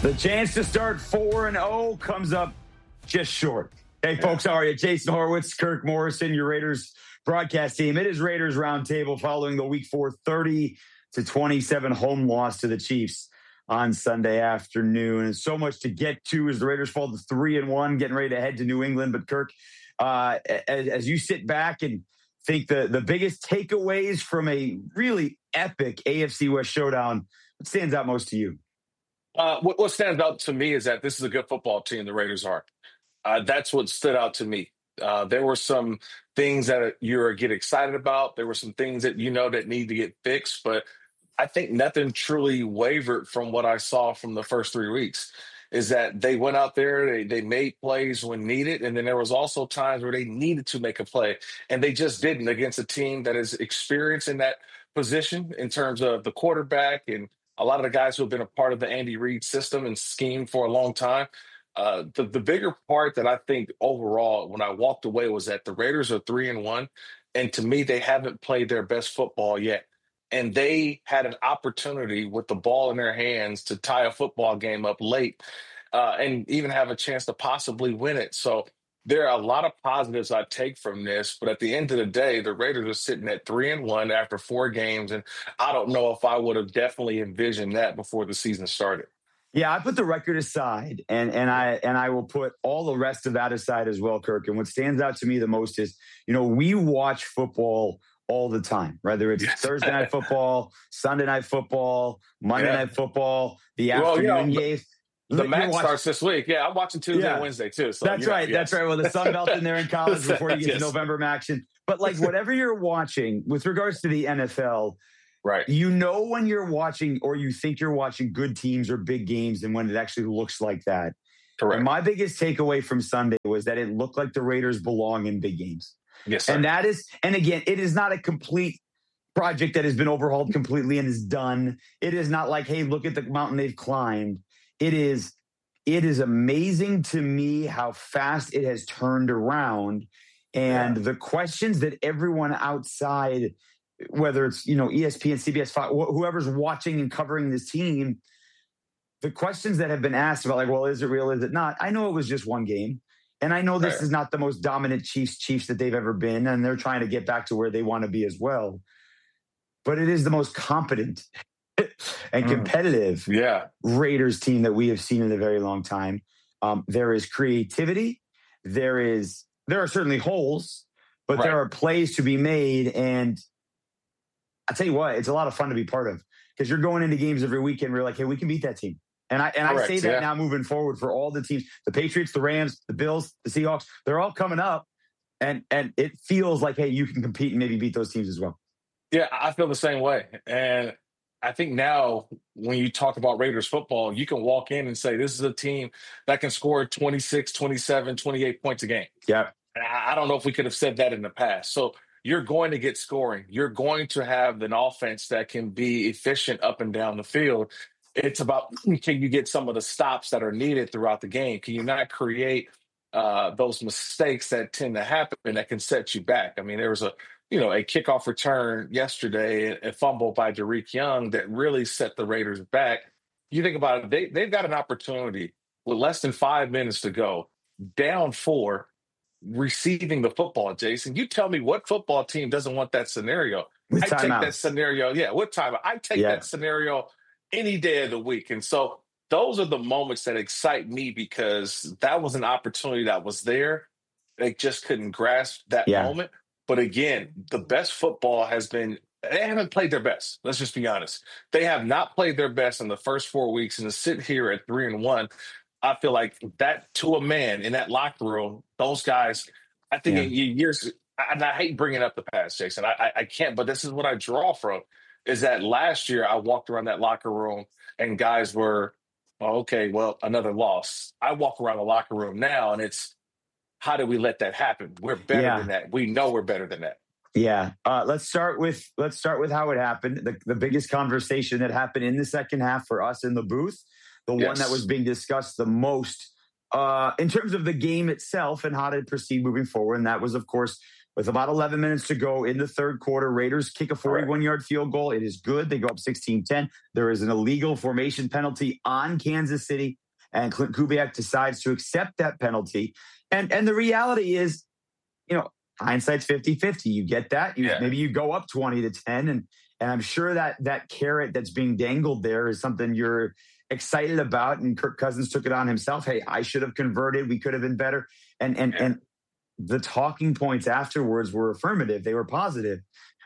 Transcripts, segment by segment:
The chance to start 4-0 comes up just short. Hey, folks, how are you? Jason Horowitz, Kirk Morrison, your Raiders broadcast team. It is Raiders Roundtable following the Week 4 30-27 home loss to the Chiefs on Sunday afternoon. And so much to get to as the Raiders fall to 3-1, getting ready to head to New England. But, Kirk, as you sit back and think the biggest takeaways from a really epic AFC West showdown, what stands out most to you? What stands out to me is that this is a good football team, the Raiders are. That's what stood out to me. There were some things that you get excited about. There were some things that that need to get fixed. But I think nothing truly wavered from what I saw from the first 3 weeks. Is that they went out there, they made plays when needed, and then there was also times where they needed to make a play, and they just didn't against a team that is experienced in that position in terms of the quarterback and a lot of the guys who have been a part of the Andy Reid system and scheme for a long time. The bigger part that I think overall, when I walked away, was that the Raiders are 3-1, and to me, they haven't played their best football yet. And they had an opportunity with the ball in their hands to tie a football game up late and even have a chance to possibly win it. So there are a lot of positives I take from this, but at the end of the day, the Raiders are sitting at 3-1 after 4 games, and I don't know if I would have definitely envisioned that before the season started. Yeah, I put the record aside, and I will put all the rest of that aside as well, Kirk. And what stands out to me the most is, we watch football all the time, whether it's Thursday night football, Sunday night football, Monday night football, the afternoon games. The match starts this week. Yeah, I'm watching Tuesday and Wednesday, too. So That's right. Yes. That's right. Well, the Sun Belt in there in college before you get to November action. But, whatever you're watching, with regards to the NFL, right? When you're watching or you think you're watching good teams or big games and when it actually looks like that. Correct. And my biggest takeaway from Sunday was that it looked like the Raiders belong in big games. Yes, sir. And again, it is not a complete project that has been overhauled completely and is done. It is not like, hey, look at the mountain they've climbed. It is amazing to me how fast it has turned around. And the questions that everyone outside, whether it's, ESPN, CBS, Fox, whoever's watching and covering this team, the questions that have been asked about well, is it real? Is it not? I know it was just one game. And I know this is not the most dominant Chiefs that they've ever been. And they're trying to get back to where they want to be as well. But it is the most competent and competitive Raiders team that we have seen in a very long time. There is creativity. There are certainly holes, but there are plays to be made. And I tell you what, it's a lot of fun to be part of because you're going into games every weekend. We're like, hey, we can beat that team. And I say that now moving forward for all the teams, the Patriots, the Rams, the Bills, the Seahawks, they're all coming up. And it feels like, hey, you can compete and maybe beat those teams as well. Yeah, I feel the same way. And I think now when you talk about Raiders football, you can walk in and say, this is a team that can score 26, 27, 28 points a game. Yeah. I don't know if we could have said that in the past. So you're going to get scoring. You're going to have an offense that can be efficient up and down the field. It's about, can you get some of the stops that are needed throughout the game? Can you not create those mistakes that tend to happen and that can set you back? I mean, there was a kickoff return yesterday, a fumble by Derek Young that really set the Raiders back. You think about it, they've got an opportunity with less than 5 minutes to go, down 4, receiving the football, Jason. You tell me what football team doesn't want that scenario? I take that scenario. Yeah, what time? I take that scenario any day of the week. And so those are the moments that excite me because that was an opportunity that was there. They just couldn't grasp that moment. But again, the best football has been, they haven't played their best. Let's just be honest. They have not played their best in the first 4 weeks. And to sit here at 3-1, I feel like that to a man in that locker room, those guys, I think in years, and I hate bringing up the past, Jason. I can't, but this is what I draw from, is that last year I walked around that locker room and guys were, another loss. I walk around the locker room now and it's, how do we let that happen? We're better than that. We know we're better than that. Yeah. Let's start with how it happened. The biggest conversation that happened in the second half for us in the booth, the one that was being discussed the most in terms of the game itself and how to proceed moving forward. And that was, of course, with about 11 minutes to go in the third quarter. Raiders kick a 41-yard field goal. It is good. They go up 16-10. There is an illegal formation penalty on Kansas City, and Clint Kubiak decides to accept that penalty. And the reality is, hindsight's 50-50. You get that. Maybe you go up 20-10, and I'm sure that carrot that's being dangled there is something you're excited about. And Kirk Cousins took it on himself. Hey, I should have converted. We could have been better. And the talking points afterwards were affirmative. They were positive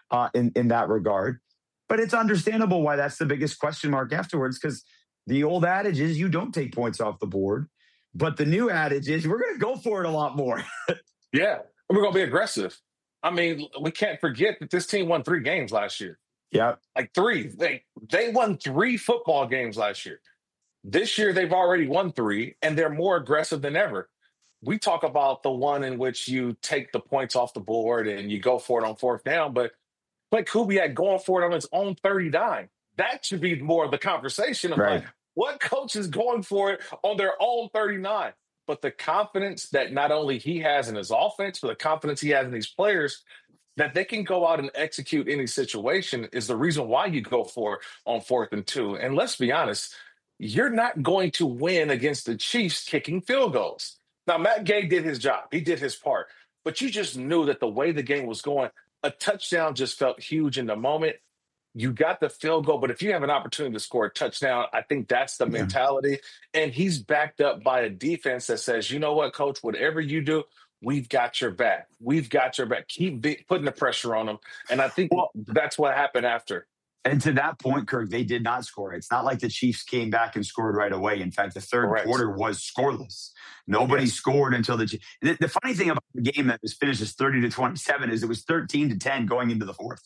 in that regard. But it's understandable why that's the biggest question mark afterwards, because the old adage is you don't take points off the board. But the new adage is we're going to go for it a lot more. Yeah, we're going to be aggressive. I mean, we can't forget that this team won 3 games last year. Yeah. Like 3. They won 3 football games last year. This year, they've already won 3, and they're more aggressive than ever. We talk about the one in which you take the points off the board and you go for it on 4th down, but like Kubiak going for it on his own 39. That should be more of the conversation of like, what coach is going for it on their own 39? But the confidence that not only he has in his offense, but the confidence he has in these players, that they can go out and execute any situation is the reason why you go for it on 4th and 2. And let's be honest, you're not going to win against the Chiefs kicking field goals. Now, Matt Gay did his job. He did his part. But you just knew that the way the game was going, a touchdown just felt huge in the moment. You got the field goal, but if you have an opportunity to score a touchdown, I think that's the mentality. And he's backed up by a defense that says, you know what, coach, whatever you do, we've got your back. We've got your back. Keep putting the pressure on them. And I think that's what happened after. And to that point, Kirk, they did not score. It's not like the Chiefs came back and scored right away. In fact, the third quarter was scoreless. Nobody scored until the funny thing about the game that was finished as 30-27 is it was 13-10 going into the 4th.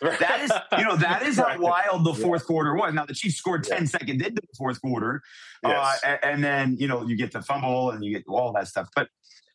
that is how wild the 4th quarter was. Now the Chiefs scored 10 seconds into the 4th quarter. And then, you get the fumble and you get all that stuff. But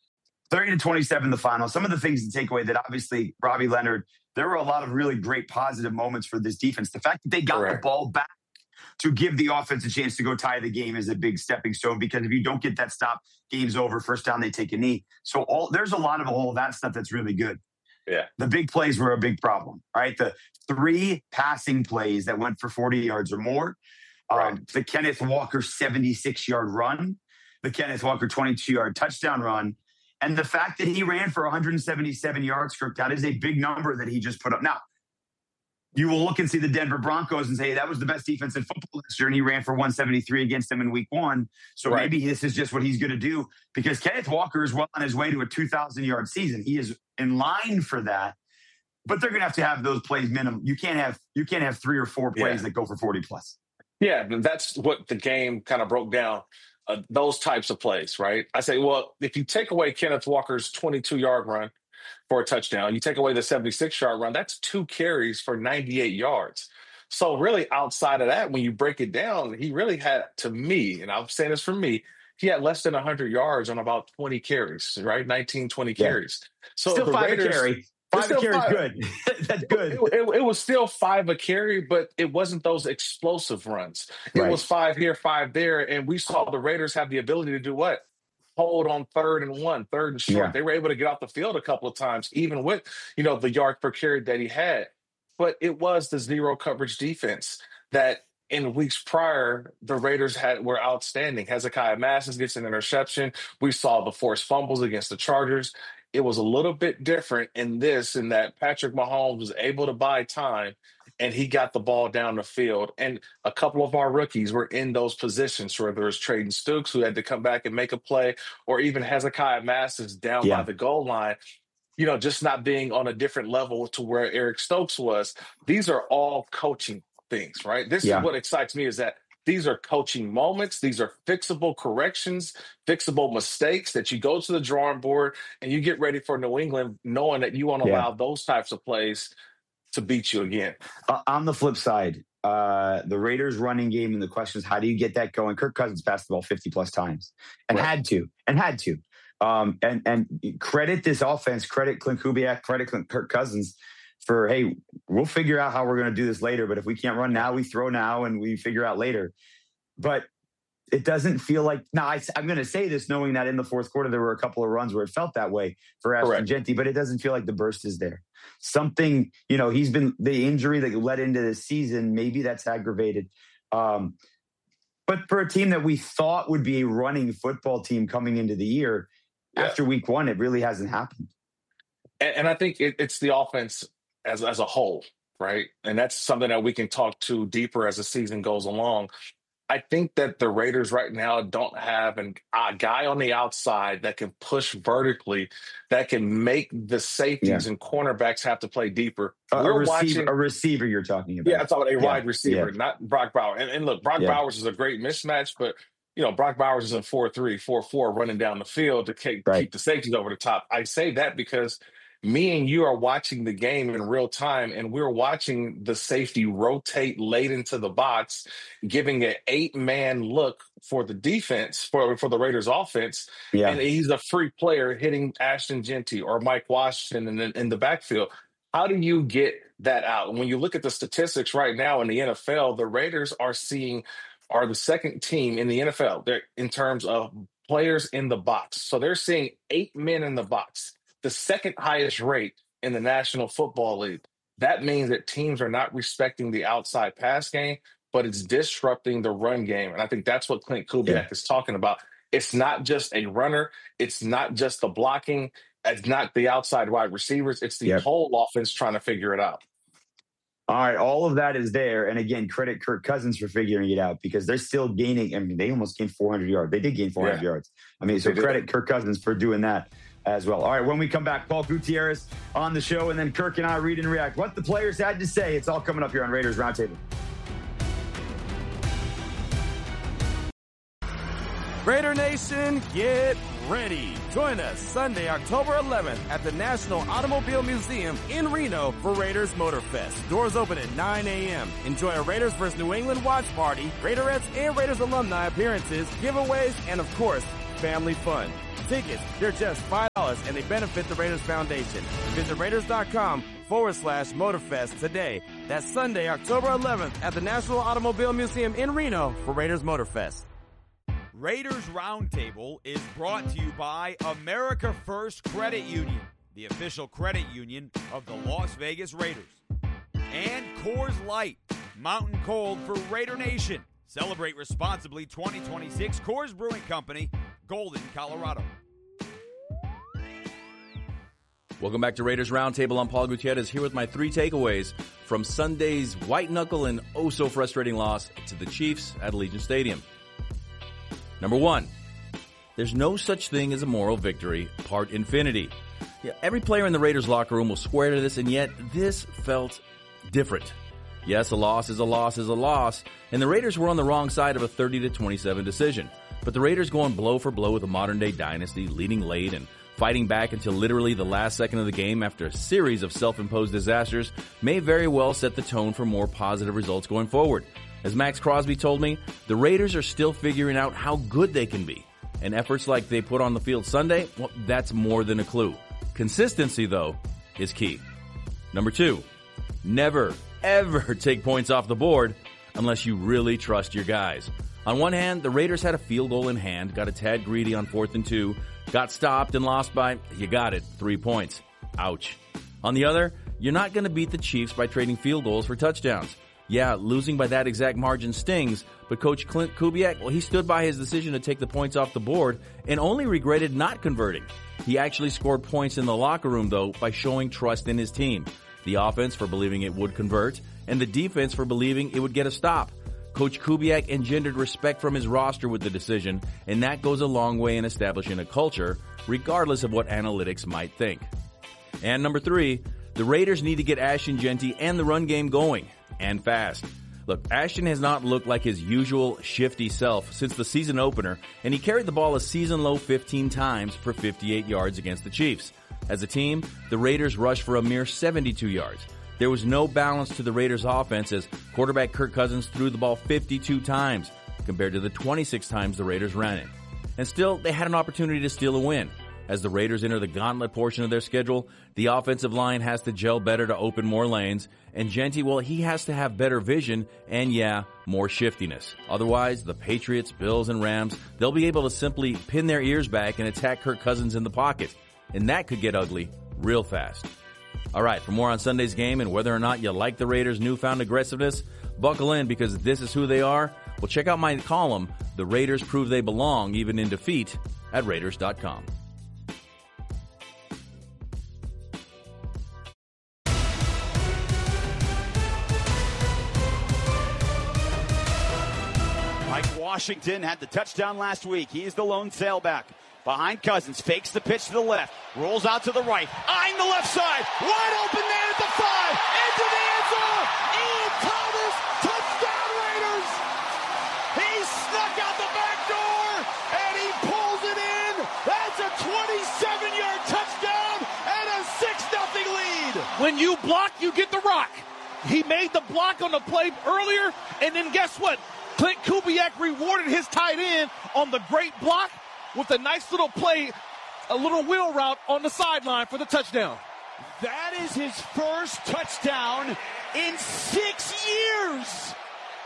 30-27, the final. Some of the things to take away that obviously Robbie Leonard, there were a lot of really great positive moments for this defense. The fact that they got the ball back to give the offense a chance to go tie the game is a big stepping stone, because if you don't get that stop, game's over. First down, they take a knee. So there's a lot of all that stuff that's really good. Yeah. The big plays were a big problem, right? The 3 passing plays that went for 40 yards or more. The Kenneth Walker 76-yard run, the Kenneth Walker 22-yard touchdown run, and the fact that he ran for 177 yards, Kirk, that is a big number that he just put up. Now, you will look and see the Denver Broncos and say, hey, that was the best defense in football last year, and he ran for 173 against them in week 1. So maybe this is just what he's going to do, because Kenneth Walker is well on his way to a 2,000-yard season. He is in line for that, but they're going to have those plays minimum. You can't have 3 or 4 plays that go for 40+. Yeah, that's what the game kind of broke down. Those types of plays, right? I say, well, if you take away Kenneth Walker's 22-yard run for a touchdown, you take away the 76-yard run, that's 2 carries for 98 yards. So really outside of that, when you break it down, he really had, to me, and I'm saying this for me, he had less than 100 yards on about 20 carries, right? 19, 20 carries. So still the 5 Raiders, a carry. 5 a carry is good. That's good. It was still 5 a carry, but it wasn't those explosive runs. It was 5 here, 5 there. And we saw the Raiders have the ability to do what? Hold on 3rd and 1, 3rd and short. They were able to get off the field a couple of times, even with, the yard per carry that he had. But it was the zero coverage defense that in weeks prior, the Raiders were outstanding. Hezekiah Massins gets an interception. We saw the forced fumbles against the Chargers. It was a little bit different in that Patrick Mahomes was able to buy time, and he got the ball down the field. And a couple of our rookies were in those positions, whether it was Trayden Stukes, who had to come back and make a play, or even Hezekiah Massins down by the goal line, just not being on a different level to where Eric Stokes was. These are all coaching things, right? This is what excites me, is that these are coaching moments. These are fixable corrections, fixable mistakes that you go to the drawing board and you get ready for New England, knowing that you won't allow those types of plays to beat you again. On the flip side, the Raiders running game, and the question is, how do you get that going? Kirk Cousins passed the ball 50+ times and had to. And credit this offense, credit Clint Kubiak, credit Kirk Cousins for, hey, we'll figure out how we're going to do this later. But if we can't run now, we throw now and we figure out later. But It doesn't feel like, now I'm going to say this knowing that in the fourth quarter, there were a couple of runs where it felt that way for Ashton Jeanty, but it doesn't feel like the burst is there. Something, he's been, the injury that led into this season, maybe that's aggravated. But for a team that we thought would be a running football team coming into the year, after week one, it really hasn't happened. And I think it's the offense as a whole, right? And that's something that we can talk to deeper as the season goes along. I think that the Raiders right now don't have a guy on the outside that can push vertically, that can make the safeties and cornerbacks have to play deeper. A receiver you're talking about. Yeah, I'm talking about a wide receiver, not Brock Bowers. And look, Brock Bowers is a great mismatch, but Brock Bowers is in 4-3, 4-4 running down the field to keep the safeties over the top. I say that because me and you are watching the game in real time, and we're watching the safety rotate late into the box, giving an 8-man look for the defense, for the Raiders offense. Yeah. And he's a free player hitting Ashton Jeanty or Mike Washington in the backfield. How do you get that out? And when you look at the statistics right now in the NFL, the Raiders are the second team in the NFL in terms of players in the box. So they're seeing 8 men in the box, the second highest rate in the National Football League. That means that teams are not respecting the outside pass game, but it's disrupting the run game. And I think that's what Klint Kubiak is talking about. It's not just a runner. It's not just the blocking. It's not the outside wide receivers. It's the whole offense trying to figure it out. All right, all of that is there. And again, credit Kirk Cousins for figuring it out because they're still gaining. I mean, they almost gained 400 yards. They did gain 400 yards. I mean, so credit Kirk Cousins for doing that as well. All right, when we come back, Paul Gutierrez on the show, and then Kirk and I read and react what the players had to say. It's all coming up here on Raiders Roundtable. Raider Nation, get ready. Join us Sunday, October 11th at the National Automobile Museum in Reno for Raiders Motorfest. Doors open at 9 a.m. Enjoy a Raiders vs. New England watch party, Raiderettes and Raiders alumni appearances, giveaways, and of course, family fun. Tickets, they're just $5 and they benefit the Raiders Foundation. Visit Raiders.com/Motorfest today. That's Sunday, October 11th at the National Automobile Museum in Reno for Raiders Motorfest. Raiders Roundtable is brought to you by America First Credit Union, the official credit union of the Las Vegas Raiders. And Coors Light, mountain cold for Raider Nation. Celebrate responsibly 2026 Coors Brewing Company, Golden, Colorado. Welcome back to Raiders Roundtable. I'm Paul Gutierrez here with my 3 takeaways from Sunday's white-knuckle and oh-so-frustrating loss to the Chiefs at Allegiant Stadium. Number 1, there's no such thing as a moral victory, part infinity. Yeah, every player in the Raiders locker room will swear to this, and yet this felt different. Yes, a loss is a loss is a loss, and the Raiders were on the wrong side of a 30-27 decision. But the Raiders going blow for blow with a modern-day dynasty, leading late and fighting back until literally the last second of the game after a series of self-imposed disasters may very well set the tone for more positive results going forward. As Max Crosby told me, the Raiders are still figuring out how good they can be. And efforts like they put on the field Sunday, well, that's more than a clue. Consistency, though, is key. Number 2, never, ever take points off the board unless you really trust your guys. On one hand, the Raiders had a field goal in hand, got a tad greedy on 4th and 2, got stopped and lost by, you got it, 3 points. Ouch. On the other, you're not going to beat the Chiefs by trading field goals for touchdowns. Yeah, losing by that exact margin stings, but Coach Klint Kubiak, well, he stood by his decision to take the points off the board and only regretted not converting. He actually scored points in the locker room, though, by showing trust in his team. The offense for believing it would convert, and the defense for believing it would get a stop. Coach Kubiak engendered respect from his roster with the decision, and that goes a long way in establishing a culture, regardless of what analytics might think. And number 3, the Raiders need to get Ashton Jeanty and the run game going. And fast. Look, Ashton has not looked like his usual shifty self since the season opener, and he carried the ball a season-low 15 times for 58 yards against the Chiefs. As a team, the Raiders rushed for a mere 72 yards. There was no balance to the Raiders' offense as quarterback Kirk Cousins threw the ball 52 times compared to the 26 times the Raiders ran it. And still, they had an opportunity to steal a win. As the Raiders enter the gauntlet portion of their schedule, the offensive line has to gel better to open more lanes, and Jeanty, well, he has to have better vision and, more shiftiness. Otherwise, the Patriots, Bills, and Rams, they'll be able to simply pin their ears back and attack Kirk Cousins in the pocket, and that could get ugly real fast. All right, for more on Sunday's game and whether or not you like the Raiders' newfound aggressiveness, buckle in because this is who they are. Well, check out my column, The Raiders Prove They Belong Even in Defeat, at Raiders.com. Mike Washington had the touchdown last week. He is the lone sailback. Behind Cousins, fakes the pitch to the left, rolls out to the right, eyeing the left side, wide open man at the 5, into the end zone, Ian Thomas, touchdown Raiders! He snuck out the back door, and he pulls it in. That's a 27-yard touchdown and a 6-0 lead. When you block, you get the rock. He made the block on the play earlier, and then guess what? Clint Kubiak rewarded his tight end on the great block with a nice little play, a little wheel route on the sideline for the touchdown. That is his first touchdown in 6 years.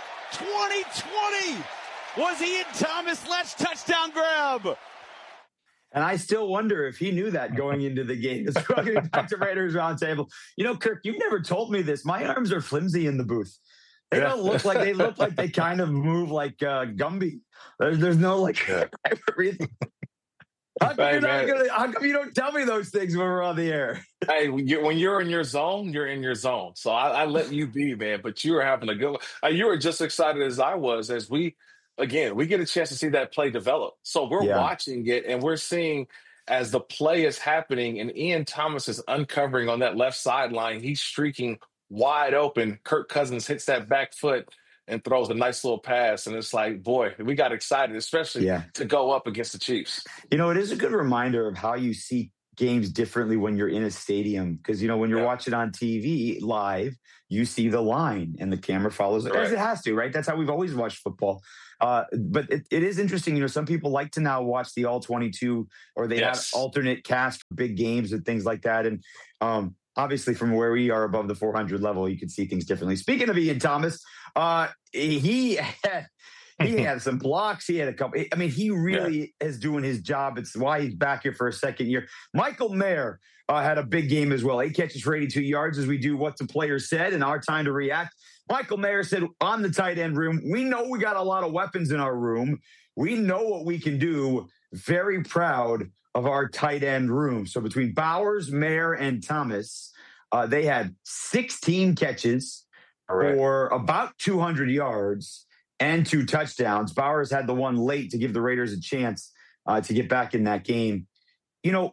2020 was Ian Thomas Let's touchdown grab. And I still wonder if he knew that going into the game. It's going back to Raiders Roundtable. You know, Kirk, you've never told me this. My arms are flimsy in the booth. They don't look like they look like they kind of move like Gumby. There's no like breathing. How come you don't tell me those things when we're on the air? Hey, when you're in your zone, you're in your zone. So I let you be, man. But you were having a good one. You were just excited as I was as we get a chance to see that play develop. So we're watching it and we're seeing as the play is happening and Ian Thomas is uncovering on that left sideline. He's streaking wide open. Kirk Cousins hits that back foot and throws a nice little pass. And it's like, boy, we got excited, especially to go up against the Chiefs. You know, it is a good reminder of how you see games differently when you're in a stadium. Because, you know, when you're watching on TV live, you see the line and the camera follows it as it has to, right? That's how we've always watched football. But it is interesting. You know, some people like to now watch the all 22 or they have alternate cast for big games and things like that. And, obviously, from where we are above the 400 level, you can see things differently. Speaking of Ian Thomas, he had some blocks. He had a couple. I mean, he really is doing his job. It's why he's back here for a second year. Michael Mayer had a big game as well. 8 catches for 82 yards as we do what the players said and our time to react. Michael Mayer said on the tight end room, we know we got a lot of weapons in our room. We know what we can do. Very proud of our tight end room. So between Bowers, Mayer, and Thomas, they had 16 catches for about 200 yards and 2 touchdowns. Bowers had the one late to give the Raiders a chance to get back in that game. You know,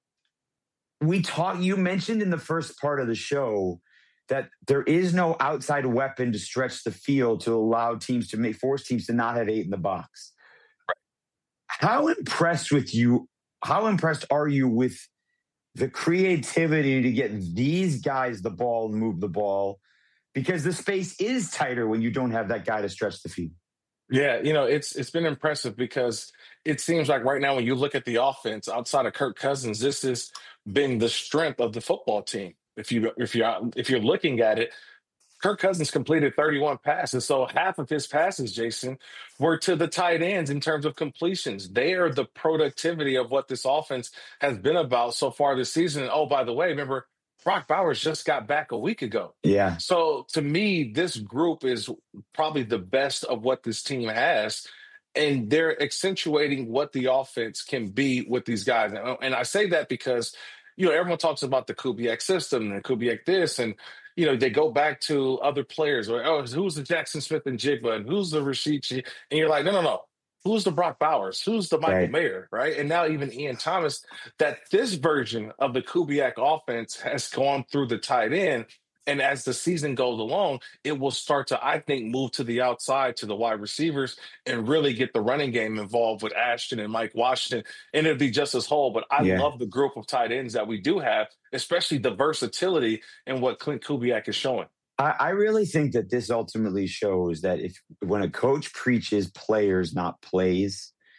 you mentioned in the first part of the show that there is no outside weapon to stretch the field to allow teams to force teams to not have 8 in the box. How impressed are you with the creativity to get these guys the ball and move the ball? Because the space is tighter when you don't have that guy to stretch the field. Yeah, you know, it's been impressive because it seems like right now when you look at the offense outside of Kirk Cousins, this has been the strength of the football team. If you're looking at it, Kirk Cousins completed 31 passes, so half of his passes, Jason, were to the tight ends in terms of completions. They are the productivity of what this offense has been about so far this season. And, oh, by the way, remember, Brock Bowers just got back a week ago. Yeah. So to me, this group is probably the best of what this team has. And they're accentuating what the offense can be with these guys. And I say that because, you know, everyone talks about the Kubiak system and Kubiak this, and, you know, they go back to other players. Or, who's the Jackson Smith and Jigba? And who's the Rashichi? And you're like, no. Who's the Brock Bowers? Who's the Michael Mayer, right? And now even Ian Thomas, that this version of the Kubiak offense has gone through the tight end. And as the season goes along, it will start to, I think, move to the outside, to the wide receivers, and really get the running game involved with Ashton and Mike Washington. And it'll be just as whole. But I love the group of tight ends that we do have, especially the versatility in what Clint Kubiak is showing. I really think that this ultimately shows that when a coach preaches players, not plays,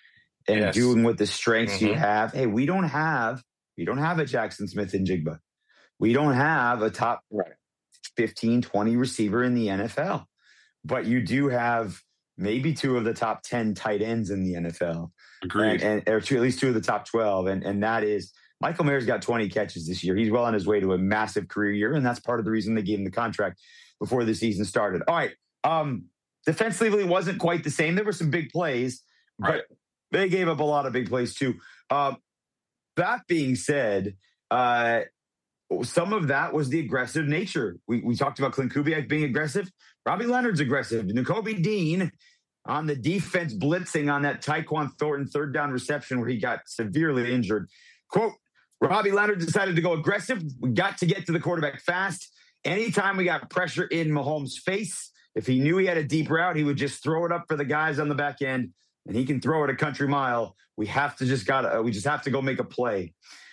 and doing with the strengths you Mm-hmm. have. Hey, we don't have a Jackson Smith and Jigba. We don't have a top 15, 20 receiver in the NFL, but you do have maybe two of the top 10 tight ends in the NFL. Agreed. Or at least two of the top 12. And that is Michael Mayer's got 20 catches this year. He's well on his way to a massive career year. And that's part of the reason they gave him the contract before the season started. All right. Defensively wasn't quite the same. There were some big plays, but they gave up a lot of big plays too. That being said, some of that was the aggressive nature. We talked about Clint Kubiak being aggressive. Robbie Leonard's aggressive. Nakobe Dean on the defense blitzing on that Tyquan Thornton third down reception where he got severely injured. Quote, Robbie Leonard decided to go aggressive. We got to get to the quarterback fast. Anytime we got pressure in Mahomes' face, if he knew he had a deep route, he would just throw it up for the guys on the back end, and he can throw it a country mile. We just have to go make a play.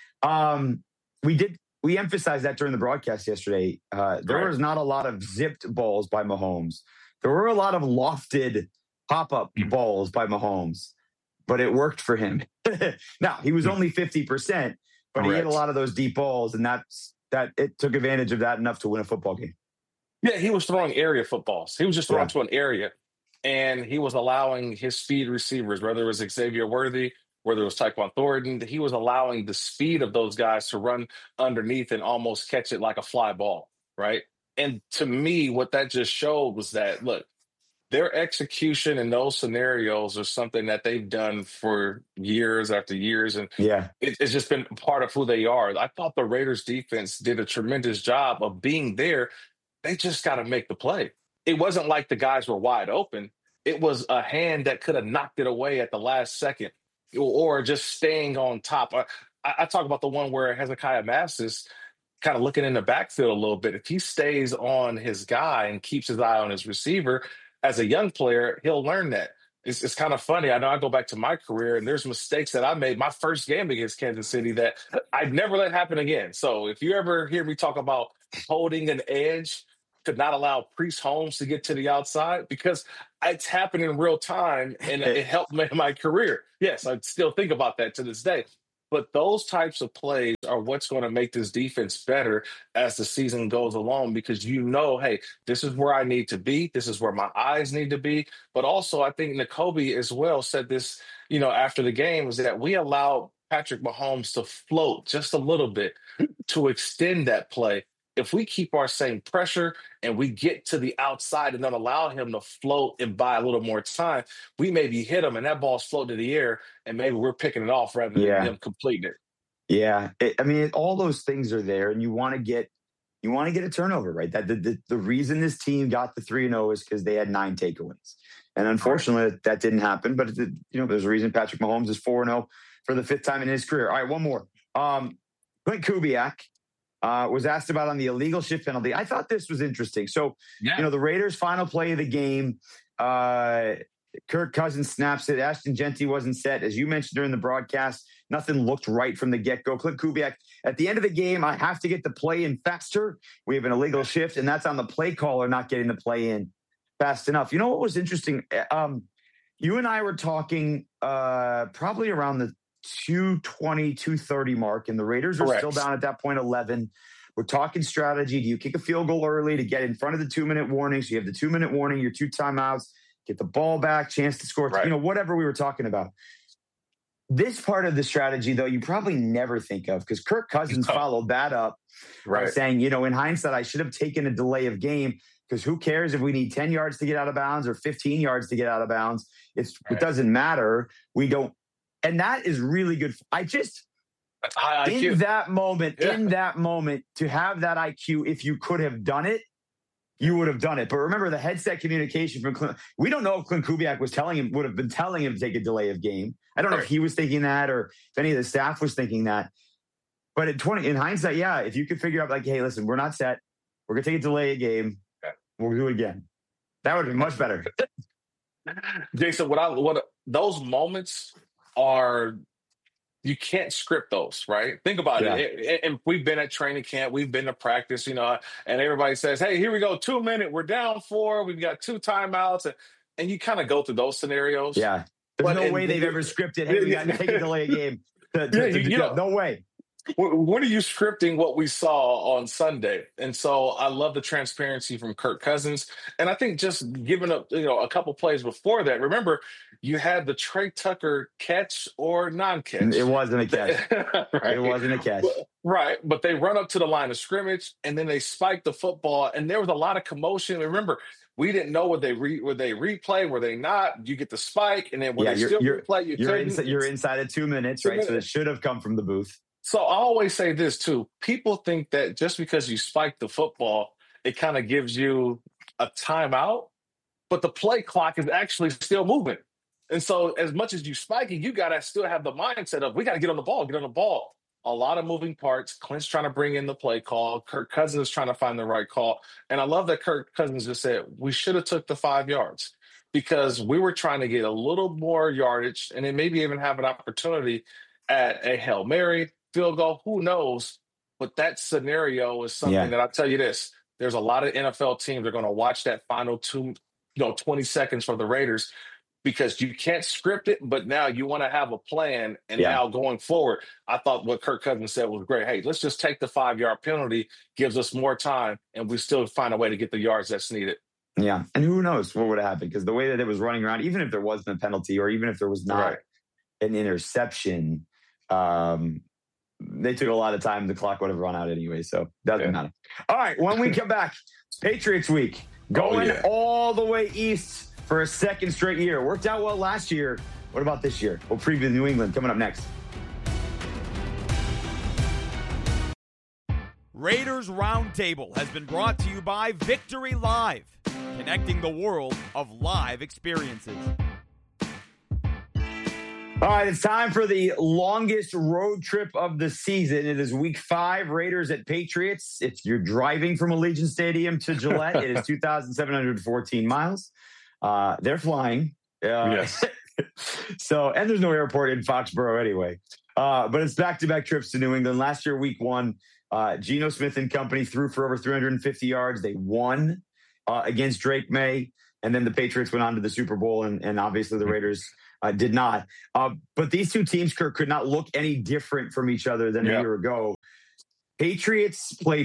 We emphasized that during the broadcast yesterday. There was not a lot of zipped balls by Mahomes. There were a lot of lofted pop-up balls by Mahomes, but it worked for him. Now, he was only 50%, but he hit a lot of those deep balls, and that it took advantage of that enough to win a football game. Yeah, he was throwing area footballs. He was just throwing to an area, and he was allowing his speed receivers, whether it was Xavier Worthy, whether it was Tyquan Thornton, he was allowing the speed of those guys to run underneath and almost catch it like a fly ball, right? And to me, what that just showed was that, look, their execution in those scenarios are something that they've done for years after years. And it's just been part of who they are. I thought the Raiders defense did a tremendous job of being there. They just got to make the play. It wasn't like the guys were wide open. It was a hand that could have knocked it away at the last second or just staying on top. I talk about the one where Hezekiah Mathis kind of looking in the backfield a little bit. If he stays on his guy and keeps his eye on his receiver, as a young player, he'll learn that. It's kind of funny. I know I go back to my career, and there's mistakes that I made my first game against Kansas City that I'd never let happen again. So if you ever hear me talk about holding an edge to not allow Priest Holmes to get to the outside, because it's happened in real time, and it helped my career. Yes, I still think about that to this day. But those types of plays are what's going to make this defense better as the season goes along, because hey, this is where I need to be. This is where my eyes need to be. But also, I think Nakobe as well said this, after the game, is that we allowed Patrick Mahomes to float just a little bit to extend that play. If we keep our same pressure and we get to the outside and then allow him to float and buy a little more time, we maybe hit him and that ball's floating in the air and maybe we're picking it off rather than him completing it. Yeah. All those things are there, and you want to get a turnover, right? That the reason this team got the 3-0 is because they had 9 takeaways. And unfortunately, that didn't happen. But, there's a reason Patrick Mahomes is 4-0 for the 5th time in his career. All right, one more. Clint Kubiak was asked about on the illegal shift penalty. I thought this was interesting. So, the Raiders' final play of the game, Kirk Cousins snaps it. Ashton Genty wasn't set. As you mentioned during the broadcast, nothing looked right from the get-go. Clint Kubiak, at the end of the game, I have to get the play in faster. We have an illegal shift, and that's on the play caller not getting the play in fast enough. You know what was interesting? You and I were talking probably around the 2:20, 2:30 mark, and the Raiders are still down at that point 11. We're talking strategy. Do you kick a field goal early to get in front of the 2-minute warning? So you have the 2-minute warning, your 2 timeouts, get the ball back, chance to score, whatever we were talking about. This part of the strategy, though, you probably never think of, because Kirk Cousins followed that up by saying, in hindsight, I should have taken a delay of game, because who cares if we need 10 yards to get out of bounds or 15 yards to get out of bounds? It doesn't matter. We don't. And that is really good. In that moment, to have that IQ, if you could have done it, you would have done it. But remember, the headset communication from Clint, we don't know if Clint Kubiak would have been telling him to take a delay of game. I don't know if he was thinking that or if any of the staff was thinking that. But in hindsight, if you could figure out hey, listen, we're not set. We're going to take a delay of game. We'll do it again. That would have been much better. Jason, what those moments are, you can't script those, right? Think about it. And we've been at training camp, we've been to practice, and everybody says, hey, here we go, 2-minute, we're down 4, we've got 2 timeouts, and you kind of go through those scenarios. Yeah. There's no way they've ever scripted, hey, we got to take a delay game. No way. When are you scripting what we saw on Sunday? And so I love the transparency from Kirk Cousins. And I think just giving up, a couple plays before that, remember, you had the Trey Tucker catch or non-catch. It wasn't a catch. Right. It wasn't a catch. Right. But they run up to the line of scrimmage and then they spike the football. And there was a lot of commotion. Remember, we didn't know were they replay, were they not? You get the spike, and then they still replay? You're inside of 2 minutes, right? So it should have come from the booth. So I always say this too. People think that just because you spike the football, it kind of gives you a timeout, but the play clock is actually still moving. And so as much as you spike it, you got to still have the mindset of, we got to get on the ball. A lot of moving parts. Clint's trying to bring in the play call. Kirk Cousins is trying to find the right call. And I love that Kirk Cousins just said, we should have took the 5 yards because we were trying to get a little more yardage and then maybe even have an opportunity at a Hail Mary, field goal, who knows? But that scenario is something that I'll tell you this. There's a lot of NFL teams that are going to watch that final 20 seconds for the Raiders because you can't script it, but now you want to have a plan. And now going forward, I thought what Kirk Cousins said was great. Hey, let's just take the 5-yard penalty, gives us more time, and we still find a way to get the yards that's needed. Yeah, and who knows what would have happened because the way that it was running around, even if there wasn't a penalty or even if there was not an interception, they took a lot of time. The clock would have run out anyway, so doesn't matter. All right, when we come back, Patriots week, going all the way east for a second straight year. Worked out well last year. What about this year? We'll preview New England coming up next. Raiders Roundtable has been brought to you by Victory Live, connecting the world of live experiences. All right, it's time for the longest road trip of the season. It is week 5, Raiders at Patriots. If you're driving from Allegiant Stadium to Gillette, it is 2,714 miles. They're flying. Yes. And there's no airport in Foxborough anyway. But it's back-to-back trips to New England. Last year, week 1, Geno Smith and company threw for over 350 yards. They won against Drake May. And then the Patriots went on to the Super Bowl, and obviously the Raiders did not. But these two teams, Kirk, could not look any different from each other than a year ago. Patriots played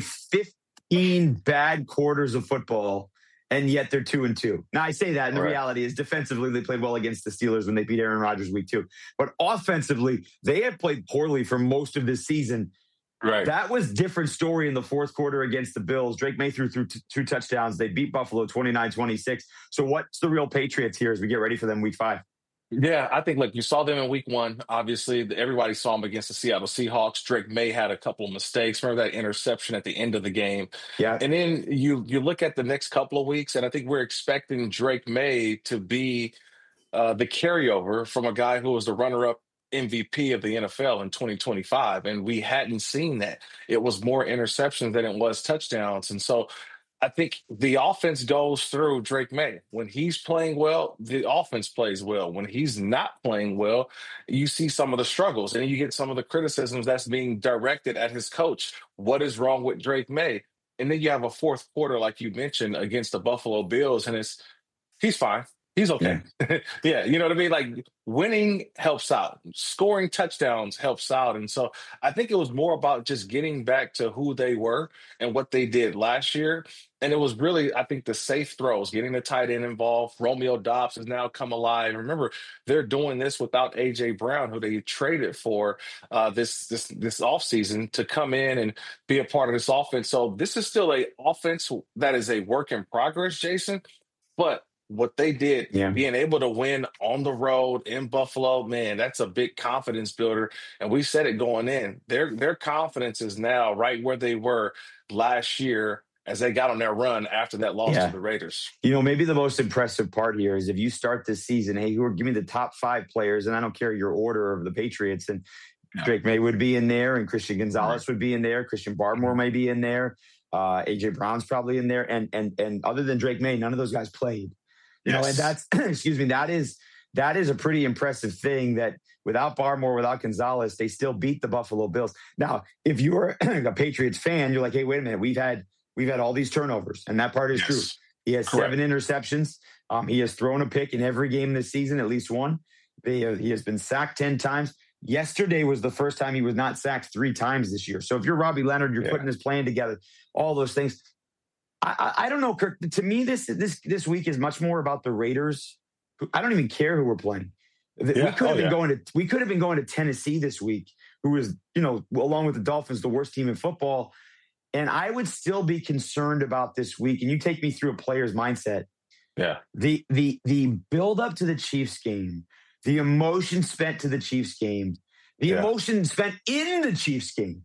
15 bad quarters of football, and yet they're 2-2. Now, I say that, and the reality is defensively, they played well against the Steelers when they beat Aaron Rodgers week 2. But offensively, they have played poorly for most of this season. Right. That was a different story in the fourth quarter against the Bills. Drake May threw 2 touchdowns. They beat Buffalo 29-26. So what's the real Patriots here as we get ready for them week 5? Yeah, I think, look, you saw them in week 1. Obviously, everybody saw them against the Seattle Seahawks. Drake May had a couple of mistakes. Remember that interception at the end of the game? Yeah. And then you look at the next couple of weeks, and I think we're expecting Drake May to be the carryover from a guy who was the runner-up MVP of the NFL in 2025. And we hadn't seen that. It was more interceptions than it was touchdowns. And so I think the offense goes through Drake May. When he's playing well, the offense plays well. When he's not playing well, you see some of the struggles and you get some of the criticisms that's being directed at his coach. What is wrong with Drake May? And then you have a fourth quarter, like you mentioned, against the Buffalo Bills, and he's fine. He's okay. Yeah, you know what I mean? Like, winning helps out. Scoring touchdowns helps out. And so I think it was more about just getting back to who they were and what they did last year. And it was really, I think, the safe throws, getting the tight end involved. Romeo Doubs has now come alive. Remember, they're doing this without A.J. Brown, who they traded for this offseason to come in and be a part of this offense. So this is still an offense that is a work in progress, Jason. But what they did, being able to win on the road in Buffalo, man, that's a big confidence builder. And we said it going in. Their confidence is now right where they were last year as they got on their run after that loss to the Raiders. You know, maybe the most impressive part here is if you start this season, hey, give me the top 5 players, and I don't care your order of the Patriots, and Drake May would be in there, and Christian Gonzalez would be in there, Christian Barmore may be in there, A.J. Brown's probably in there, and other than Drake May, none of those guys played. You know, and that's, excuse me, that is a pretty impressive thing that without Barmore, without Gonzalez, they still beat the Buffalo Bills. Now, if you're a Patriots fan, you're like, hey, wait a minute, we've had all these turnovers, and that part is true. He has 7 interceptions. He has thrown a pick in every game this season, at least one. He has been sacked 10 times. Yesterday was the first time he was not sacked 3 times this year. So if you're Robbie Leonard, you're putting his plan together, all those things. I don't know, Kirk. To me, this week is much more about the Raiders. I don't even care who we're playing. We could have been going to Tennessee this week, who is, along with the Dolphins, the worst team in football. And I would still be concerned about this week. And you take me through a player's mindset. Yeah. The build up to the Chiefs game, the emotion spent to the Chiefs game, the emotion spent in the Chiefs game.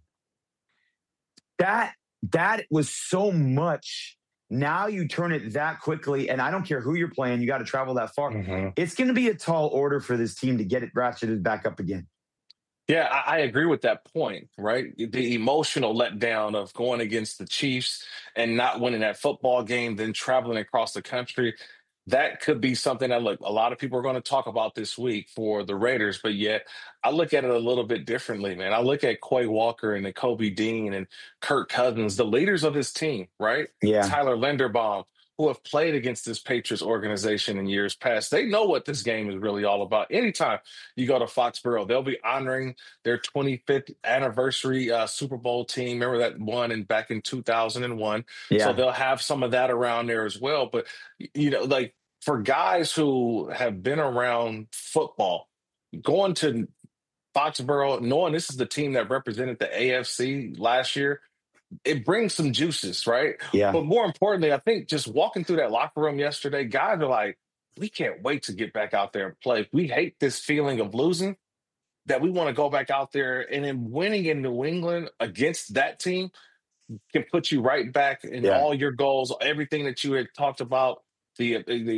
That was so much. Now you turn it that quickly, and I don't care who you're playing. You got to travel that far. Mm-hmm. It's going to be a tall order for this team to get it ratcheted back up again. Yeah, I agree with that point, right? The emotional letdown of going against the Chiefs and not winning that football game, then traveling across the country. That could be something that, look, a lot of people are going to talk about this week for the Raiders, but yet I look at it a little bit differently, man. I look at Quay Walker and Kobe Dean and Kirk Cousins, the leaders of this team, right? Yeah. Tyler Linderbaum, who have played against this Patriots organization in years past. They know what this game is really all about. Anytime you go to Foxborough, they'll be honoring their 25th anniversary Super Bowl team. Remember that one back in 2001. Yeah. So they'll have some of that around there as well. But, like for guys who have been around football, going to Foxborough, knowing this is the team that represented the AFC last year, it brings some juices, right? Yeah. But more importantly, I think just walking through that locker room yesterday, guys are like, we can't wait to get back out there and play. We hate this feeling of losing, that we want to go back out there. And then winning in New England against that team can put you right back in all your goals, everything that you had talked about, the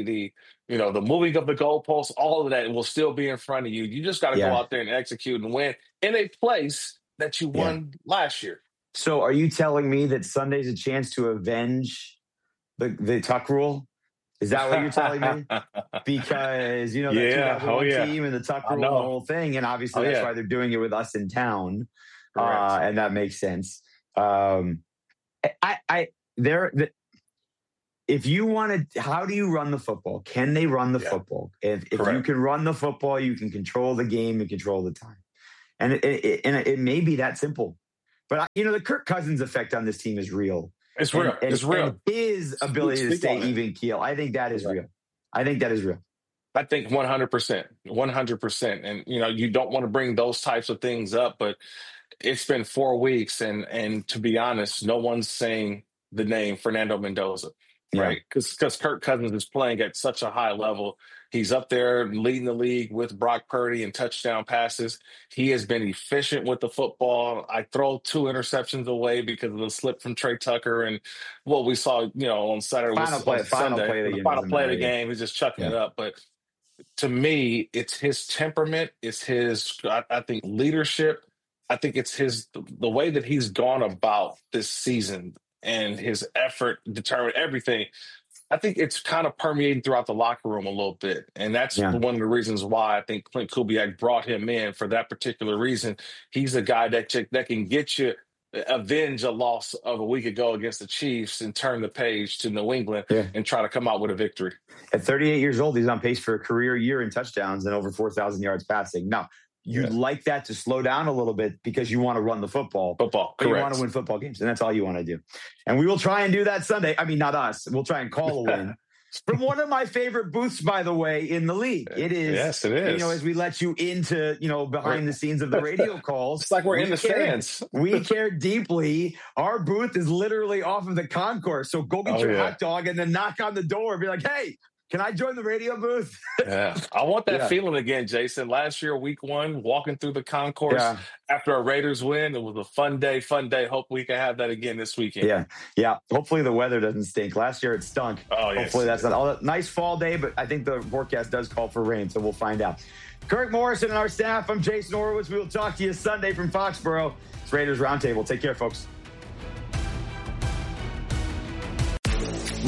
moving of the goalposts, all of that will still be in front of you. You just got to go out there and execute and win in a place that you won last year. So are you telling me that Sunday's a chance to avenge the Tuck rule? Is that what you're telling me? Because, the team and the Tuck rule and the whole thing. And obviously that's why they're doing it with us in town. And that makes sense. If you want to, how do you run the football? Can they run the football? If you can run the football, you can control the game and control the time. And it may be that simple. But, the Kirk Cousins effect on this team is real. It's real. It's real. And his ability to stay even keel, I think that is real. I think 100%. 100%. And, you don't want to bring those types of things up, but it's been 4 weeks. And to be honest, no one's saying the name Fernando Mendoza, right? Because Kirk Cousins is playing at such a high level. He's up there leading the league with Brock Purdy in touchdown passes. He has been efficient with the football. I throw 2 interceptions away because of the slip from Trey Tucker and what we saw, on Saturday. Final play of the game. He's just chucking it up. But to me, it's his temperament. It's his, I think, leadership. I think it's the way that he's gone about this season and his effort, determined everything. I think it's kind of permeating throughout the locker room a little bit. And that's one of the reasons why I think Clint Kubiak brought him in for that particular reason. He's a guy that can get you, avenge a loss of a week ago against the Chiefs and turn the page to New England and try to come out with a victory. At 38 years old, he's on pace for a career year in touchdowns and over 4,000 yards passing. Now, you'd like that to slow down a little bit because you want to run the football. But you want to win football games, and that's all you want to do. And we will try and do that Sunday. I mean, not us. We'll try and call a win. From one of my favorite booths, by the way, in the league. It is. Yes, it is. As we let you into, behind the scenes of the radio calls. It's like we're in the stands. We care deeply. Our booth is literally off of the concourse. So go get your hot dog and then knock on the door and be like, hey, can I join the radio booth? I want that feeling again, Jason. Last year, week 1, walking through the concourse after a Raiders win, it was a fun day. Hope we can have that again this weekend. Yeah. Hopefully the weather doesn't stink. Last year it stunk. Hopefully that's not all. Nice fall day, but I think the forecast does call for rain, so we'll find out. Kirk Morrison and our staff, I'm Jason Horowitz. We will talk to you Sunday from Foxborough. It's Raiders Roundtable. Take care, folks.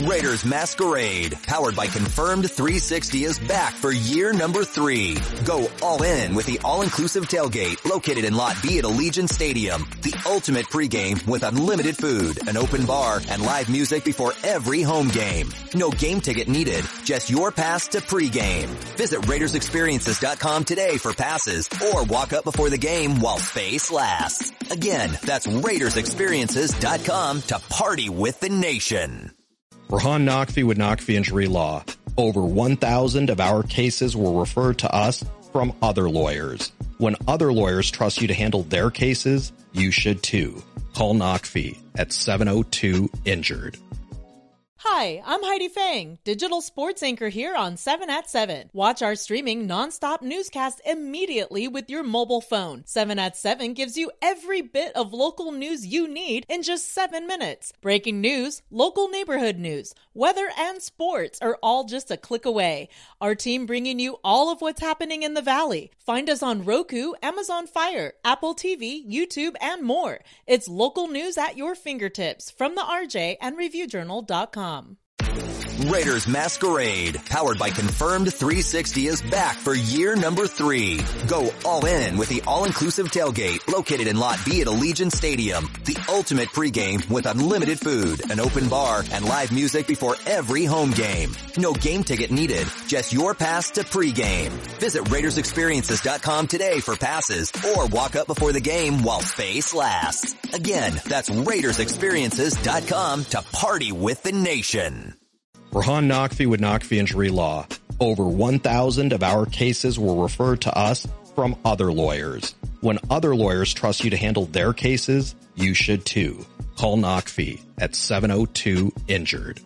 Raiders Masquerade, powered by Confirmed 360, is back for year number 3. Go all in with the all-inclusive tailgate located in Lot B at Allegiant Stadium. The ultimate pregame with unlimited food, an open bar, and live music before every home game. No game ticket needed, just your pass to pregame. Visit RaidersExperiences.com today for passes or walk up before the game while space lasts. Again, that's RaidersExperiences.com to party with the nation. Rahan Naqvi with Naqvi Injury Law. Over 1,000 of our cases were referred to us from other lawyers. When other lawyers trust you to handle their cases, you should too. Call Naqvi at 702-INJURED. Hi, I'm Heidi Fang, digital sports anchor here on 7 at 7. Watch our streaming nonstop newscast immediately with your mobile phone. 7 at 7 gives you every bit of local news you need in just 7 minutes. Breaking news, local neighborhood news, weather, and sports are all just a click away. Our team bringing you all of what's happening in the Valley. Find us on Roku, Amazon Fire, Apple TV, YouTube, and more. It's local news at your fingertips from the RJ and ReviewJournal.com. Raiders Masquerade, powered by Confirmed 360, is back for year number 3. Go all in with the all-inclusive tailgate located in Lot B at Allegiant Stadium. The ultimate pregame with unlimited food, an open bar, and live music before every home game. No game ticket needed, just your pass to pregame. Visit RaidersExperiences.com today for passes or walk up before the game while space lasts. Again, that's RaidersExperiences.com to party with the nation. Rahan Naqvi with Naqvi Injury Law. Over 1,000 of our cases were referred to us from other lawyers. When other lawyers trust you to handle their cases, you should too. Call Naqvi at 702-INJURED.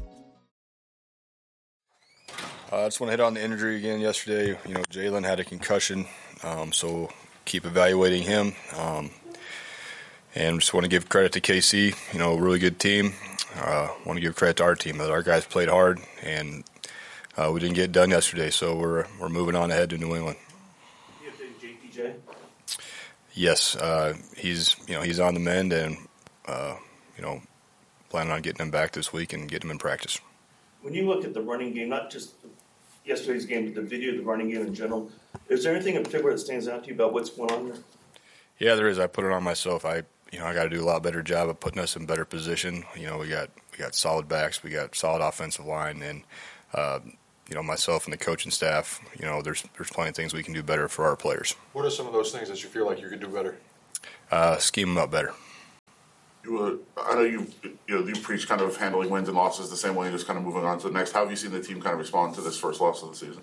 I just want to hit on the injury again yesterday. Jalen had a concussion, so keep evaluating him. And just want to give credit to KC, really good team. Want to give credit to our team that our guys played hard, and we didn't get it done yesterday, so we're moving on ahead to New England. You have JPJ? Yes, he's on the mend, and planning on getting him back this week and getting him in practice. When you look at the running game, not just yesterday's game, but the video of the running game in general, is there anything in particular that stands out to you about what's going on there? Yeah, there is. I put it on myself. I got to do a lot better job of putting us in better position. We got solid backs, we got solid offensive line, and myself and the coaching staff. There's plenty of things we can do better for our players. What are some of those things that you feel like you could do better? Scheme them up better. I know you preach kind of handling wins and losses the same way, just kind of moving on to the next. How have you seen the team kind of respond to this first loss of the season?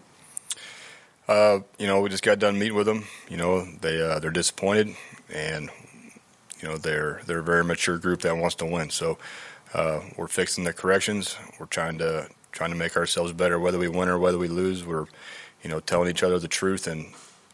We just got done meeting with them. They're disappointed, and they're a very mature group that wants to win. So we're fixing the corrections. We're trying to make ourselves better, whether we win or whether we lose. We're telling each other the truth and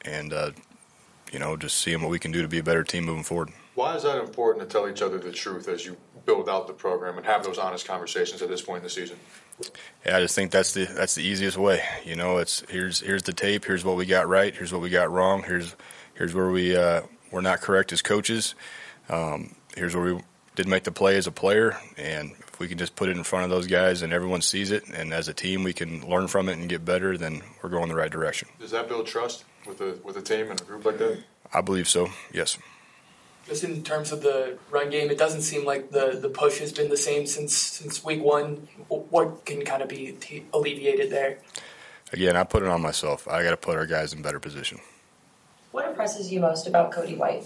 just seeing what we can do to be a better team moving forward. Why is that important to tell each other the truth as you build out the program and have those honest conversations at this point in the season? Yeah, I just think that's the easiest way. It's here's the tape. Here's what we got right. Here's what we got wrong. Here's where we're not correct as coaches. Here's where we did make the play as a player, and if we can just put it in front of those guys and everyone sees it, and as a team we can learn from it and get better, then we're going the right direction. Does that build trust with a team and a group like that? I believe so, yes. Just in terms of the run game, it doesn't seem like the push has been the same since week one. What can kind of be alleviated there? Again, I put it on myself. I got to put our guys in better position. What impresses you most about Cody White?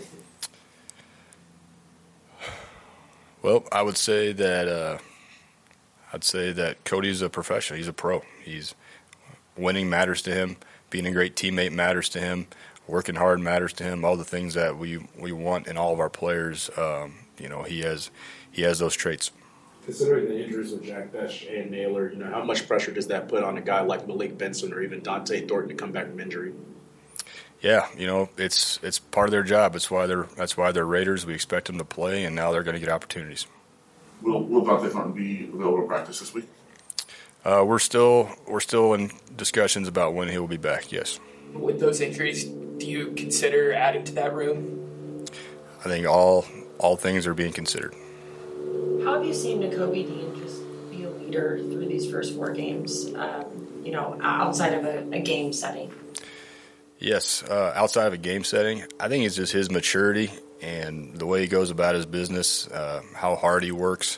Well, I would say that Cody's a professional. He's a pro. Winning matters to him. Being a great teammate matters to him. Working hard matters to him. All the things that we want in all of our players, he has those traits. Considering the injuries of Jack Bech and Naylor, how much pressure does that put on a guy like Malik Benson or even Dante Thornton to come back from injury? Yeah, it's part of their job. That's why they're Raiders. We expect them to play, and now they're going to get opportunities. Will Dante Thornton be available to practice this week? We're still in discussions about when he will be back. Yes. With those injuries, do you consider adding to that room? I think all things are being considered. How have you seen Nakobe Dean just feel leader through these first 4 games, outside of a game setting? Yes, outside of a game setting, I think it's just his maturity and the way he goes about his business, how hard he works.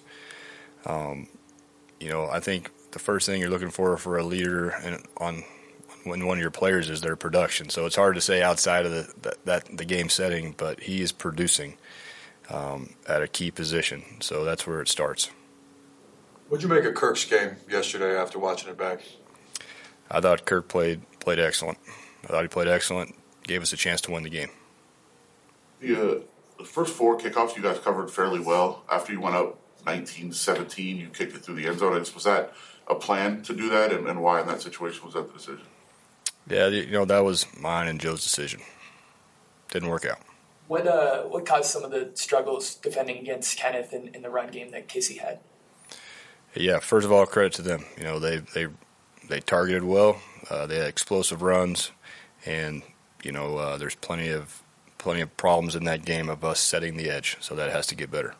I think the first thing you're looking for a leader when one of your players is their production. So it's hard to say outside of the game setting, but he is producing at a key position. So that's where it starts. What'd you make of Kirk's game yesterday after watching it back? I thought Kirk played excellent. I thought he played excellent, gave us a chance to win the game. The first 4 kickoffs you guys covered fairly well. After you went up 19-17, you kicked it through the end zone. Was that a plan to do that, and why in that situation was that the decision? Yeah, that was mine and Joe's decision. Didn't work out. What caused some of the struggles defending against Kenneth in the run game that KC had? Yeah, first of all, credit to them. They targeted well. They had explosive runs, and there's plenty of problems in that game of us setting the edge. So that has to get better.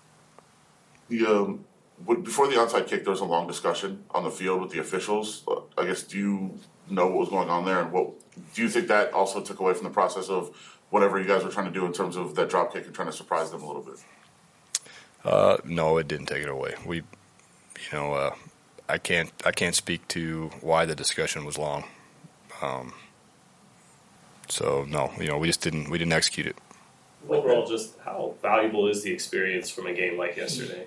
Before the onside kick, there was a long discussion on the field with the officials. I guess, do you know what was going on there, and what do you think that also took away from the process of whatever you guys were trying to do in terms of that drop kick and trying to surprise them a little bit? No, it didn't take it away. I can't speak to why the discussion was long. So no, we just didn't execute it. Overall, just how valuable is the experience from a game like yesterday?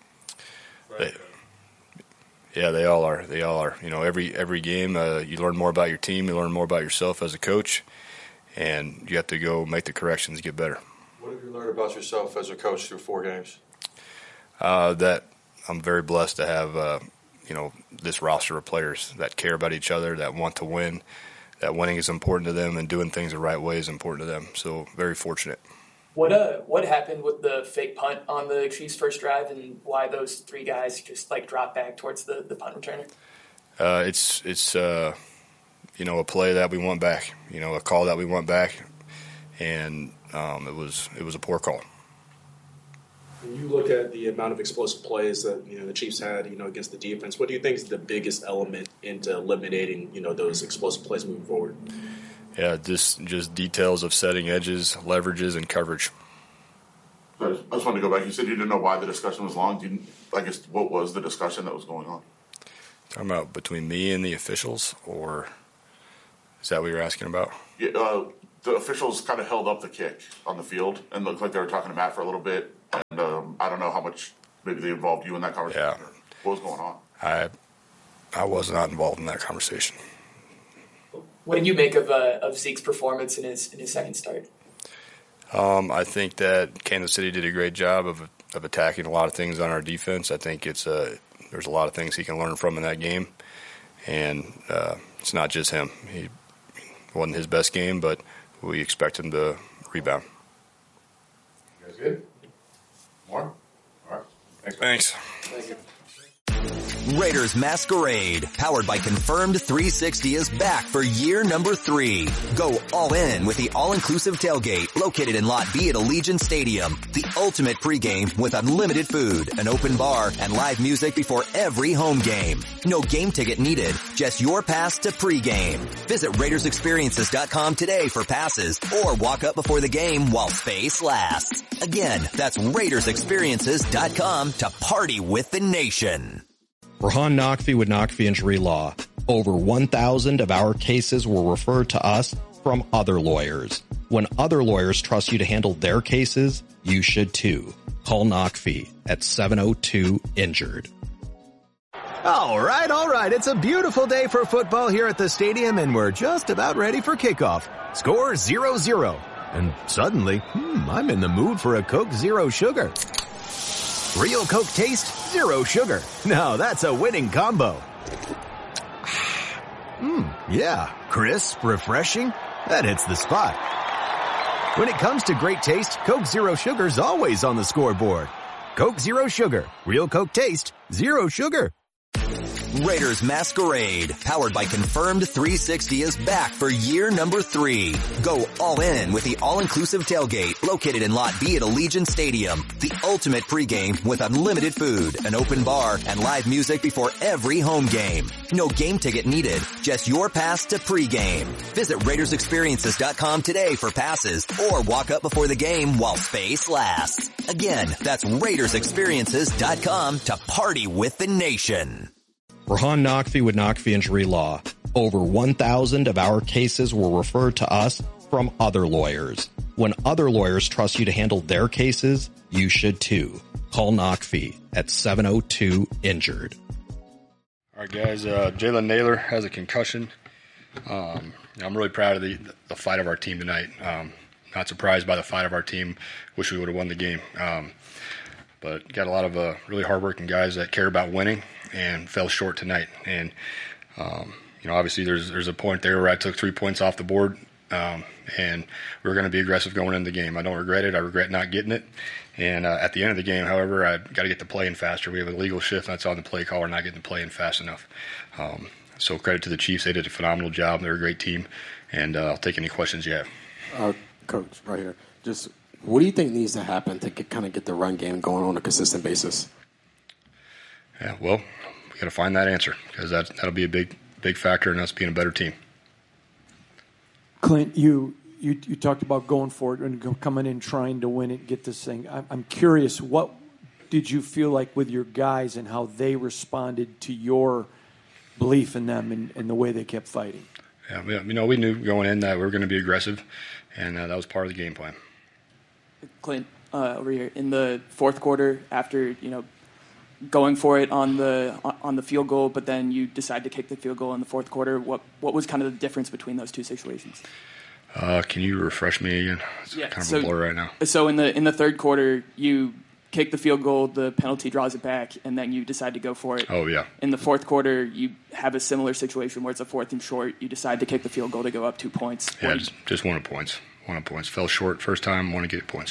They all are. They all are. Every game, you learn more about your team. You learn more about yourself as a coach, and you have to go make the corrections, get better. What have you learned about yourself as a coach through 4 games? That I'm very blessed to have, this roster of players that care about each other, that want to win, that winning is important to them, and doing things the right way is important to them. So very fortunate. What happened with the fake punt on the Chiefs' first drive, and why those 3 guys just dropped back towards the punt returner? It's a play that we want back, a call that we want back, and it was a poor call. When you look at the amount of explosive plays that the Chiefs had, against the defense, what do you think is the biggest element into eliminating those explosive plays moving forward? Yeah, just details of setting edges, leverages, and coverage. I just wanted to go back. You said you didn't know why the discussion was long. What was the discussion that was going on? Talking about between me and the officials, or is that what you're asking about? Yeah, the officials kind of held up the kick on the field and looked like they were talking to Matt for a little bit. And I don't know how much maybe they involved you in that conversation. Yeah. What was going on? I was not involved in that conversation. What did you make of Zeke's performance in his second start? I think that Kansas City did a great job of attacking a lot of things on our defense. I think there's a lot of things he can learn from in that game, and it's not just him. He wasn't his best game, but we expect him to rebound. You guys good? More? All right. Thanks. Thank you. Raiders Masquerade, powered by Confirmed 360, is back for year number 3. Go all in with the all-inclusive tailgate located in Lot B at Allegiant Stadium. The ultimate pregame with unlimited food, an open bar, and live music before every home game. No game ticket needed, just your pass to pregame. Visit RaidersExperiences.com today for passes or walk up before the game while space lasts. Again, that's RaidersExperiences.com to party with the nation. Rahan Naqvi with Naqvi Injury Law. Over 1,000 of our cases were referred to us from other lawyers. When other lawyers trust you to handle their cases, you should too. Call Naqvi at 702-INJURED. All right. It's a beautiful day for football here at the stadium, and we're just about ready for kickoff. Score 0-0. And suddenly, I'm in the mood for a Coke Zero Sugar. Real Coke taste, zero sugar. Now that's a winning combo. Yeah, crisp, refreshing. That hits the spot. When it comes to great taste, Coke Zero Sugar's always on the scoreboard. Coke Zero Sugar. Real Coke taste, zero sugar. Raiders Masquerade, powered by Confirmed 360, is back for year number 3. Go all in with the all-inclusive tailgate located in Lot B at Allegiant Stadium. The ultimate pregame with unlimited food, an open bar, and live music before every home game. No game ticket needed, just your pass to pregame. Visit RaidersExperiences.com today for passes or walk up before the game while space lasts. Again, that's RaidersExperiences.com to party with the nation. Rahan Naqvi with Naqvi Injury Law. Over 1,000 of our cases were referred to us from other lawyers. When other lawyers trust you to handle their cases, you should too. Call Naqvi at 702-INJURED. All right, guys. Jalen Naylor has a concussion. I'm really proud of the fight of our team tonight. Not surprised by the fight of our team. Wish we would have won the game. But got a lot of really hardworking guys that care about winning and fell short tonight. And, obviously there's a point there where I took 3 points off the board, and we were going to be aggressive going into the game. I don't regret it. I regret not getting it. And at the end of the game, however, I got to get the play in faster. We have a legal shift, and that's on the play caller, not getting the play in fast enough. So credit to the Chiefs. They did a phenomenal job. They're a great team. And I'll take any questions you have. Coach, right here. Just what do you think needs to happen to get the run game going on a consistent basis? Yeah, well, we got to find that answer because that'll be a big factor in us being a better team. Clint, you talked about going for it and coming in trying to win it, get this thing. I'm curious, what did you feel like with your guys and how they responded to your belief in them and the way they kept fighting? Yeah, we knew going in that we were going to be aggressive, and that was part of the game plan. Clint, over here in the fourth quarter, after going for it on the field goal, but then you decide to kick the field goal in the fourth quarter. What was kind of the difference between those two situations? Can you refresh me again? It's kind of a blur right now. So in the third quarter, you kick the field goal, the penalty draws it back, and then you decide to go for it. Oh, yeah. In the fourth quarter, you have a similar situation where it's a 4th and short. You decide to kick the field goal to go up 2 points. Yeah, just one of points. Fell short first time, want to get points.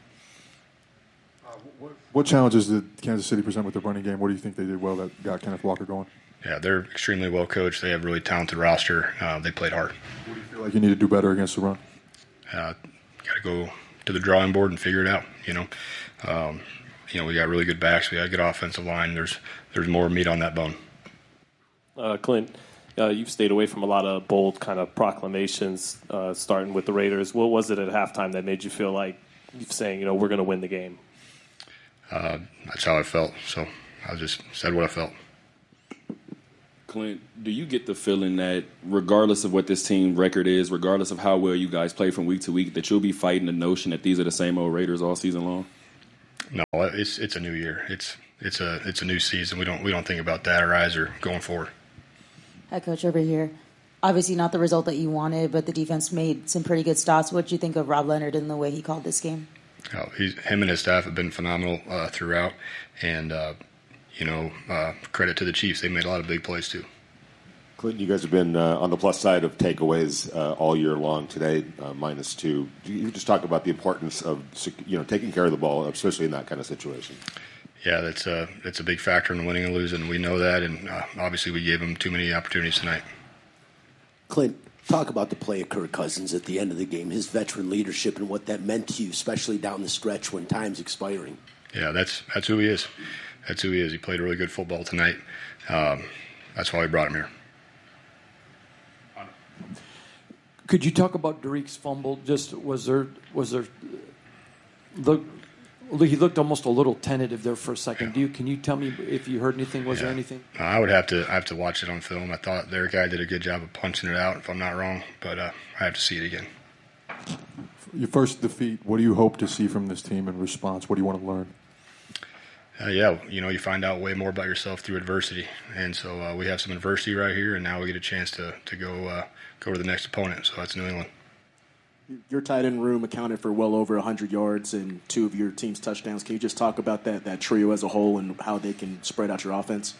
What challenges did Kansas City present with the running game? What do you think they did well that got Kenneth Walker going? Yeah, they're extremely well coached. They have a really talented roster. They played hard. What do you feel like you need to do better against the run? Got to go to the drawing board and figure it out. We got really good backs. We got a good offensive line. There's more meat on that bone. Clint, you've stayed away from a lot of bold kind of proclamations, starting with the Raiders. What was it at halftime that made you feel like saying, we're going to win the game? That's how I felt. So I just said what I felt. Clint, do you get the feeling that regardless of what this team record is, regardless of how well you guys play from week to week, that you'll be fighting the notion that these are the same old Raiders all season long? No, it's a new year. It's a new season. We don't think about that or eyes or going forward. Hi, Coach, over here. Obviously not the result that you wanted, but the defense made some pretty good stops. What did you think of Rob Leonard and the way he called this game? Him and his staff have been phenomenal throughout, and credit to the Chiefs. They made a lot of big plays too. Clinton, you guys have been on the plus side of takeaways all year long. Today, -2. Do you just talk about the importance of taking care of the ball, especially in that kind of situation? Yeah, that's a big factor in winning and losing. We know that, and obviously we gave them too many opportunities tonight. Clint, talk about the play of Kirk Cousins at the end of the game, his veteran leadership and what that meant to you, especially down the stretch when time's expiring. Yeah, that's who he is. That's who he is. He played really good football tonight. That's why we brought him here. Could you talk about Derek's fumble? Just was there he looked almost a little tentative there for a second. Yeah. Can you tell me if you heard anything? Was there anything? I would have to watch it on film. I thought their guy did a good job of punching it out, if I'm not wrong, but I have to see it again. Your first defeat, what do you hope to see from this team in response? What do you want to learn? You find out way more about yourself through adversity. And so we have some adversity right here, and now we get a chance to go to the next opponent. So that's New England. Your tight end room accounted for well over 100 yards and 2 of your team's touchdowns. Can you just talk about that trio as a whole and how they can spread out your offense?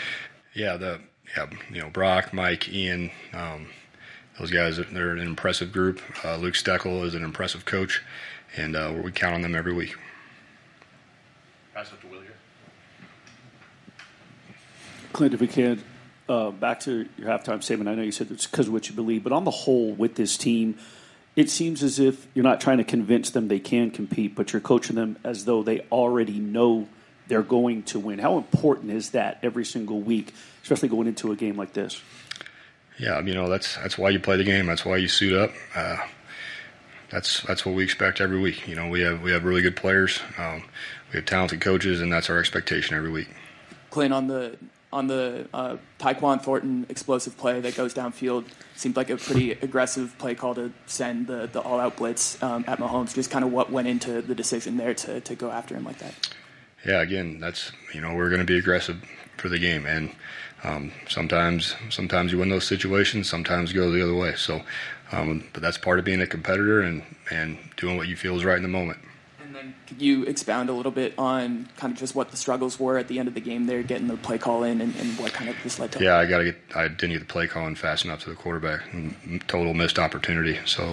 Brock, Mike, Ian, those guys, they're an impressive group. Luke Steckel is an impressive coach, and we count on them every week. Pass it to Will here. Clint, if we can, back to your halftime statement. I know you said it's because of what you believe, but on the whole, with this team, it seems as if you're not trying to convince them they can compete, but you're coaching them as though they already know they're going to win. How important is that every single week, especially going into a game like this? Yeah, that's why you play the game. That's why you suit up. That's what we expect every week. We have really good players. We have talented coaches, and that's our expectation every week. Clint, on the Tyquan Thornton explosive play that goes downfield, seemed like a pretty aggressive play call to send the all-out blitz at Mahomes. Just kind of what went into the decision there to go after him like that. Yeah, again, that's we're going to be aggressive for the game, and sometimes you win those situations, sometimes you go the other way. So, but that's part of being a competitor and doing what you feel is right in the moment. And then could you expound a little bit on kind of just what the struggles were at the end of the game there, getting the play call in and what kind of this led to? Yeah, I didn't get the play call in fast enough to the quarterback. Total missed opportunity. So,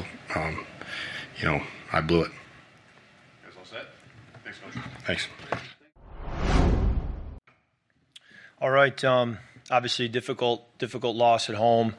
I blew it. That's all set. Thanks, Coach. Thanks. All right. Obviously, difficult loss at home.